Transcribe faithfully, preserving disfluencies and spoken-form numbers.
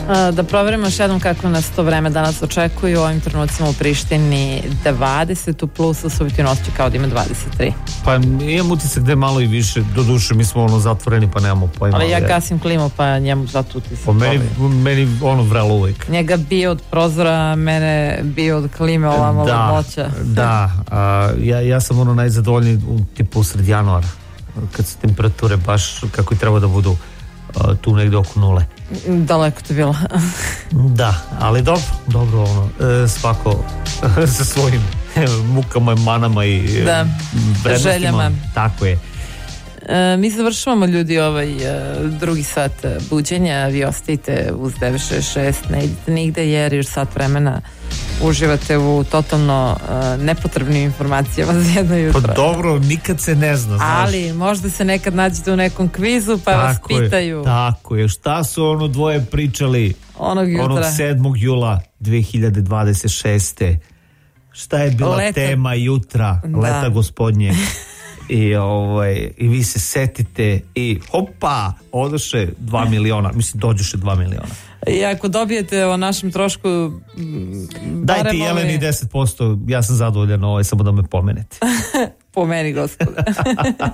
Da proverimo još jednom kako nas to vreme danas očekuju. U ovim trenucima u Prištini dvadeset, u plusu, subotu noći kao da ima dvadeset tri. Pa imam utisak da je malo i više, do duše mi smo ono zatvoreni pa nemamo pojma. Ali ja gasim klimu pa njemu zato utisak. Pa meni, meni ono vrelo uvijek. Njega bio od prozora, mene bio od klime ovamo da, loća. Da, a, ja, ja sam ono najzadovoljniji u tipu sred januara, kad su temperature baš kako i treba da budu a, tu negde oko nule. Daleko to bilo. Da, ali dobro, dobro ono, e, svako sa svojim mukama, manama i da, vrednostima. Željama. Tako je. E, mi završavamo ljudi ovaj e, drugi sat buđenja. Vi ostajte uz devet šest šest, ne idite nigde jer još sat vremena uživate u totalno uh, nepotrebnim informacijama za jedno jutro. Pa dobro, nikad se ne zna, znaš. Ali možda se nekad nađete u nekom kvizu pa tako vas pitaju. Je, tako je, šta su ono dvoje pričali onog jutra, onog sedmog jula dve hiljade dvadeset šeste. Šta je bila leta, tema jutra, da. Leta gospodnje. I, ovaj, i vi se setite i hopa, odoše dva miliona, mislim dođuše dva miliona. I ako dobijete o našem trošku dajte Jeleni ovaj... deset posto, ja sam zadovoljan, ovaj, samo da me pomenete. Po meni, gospode.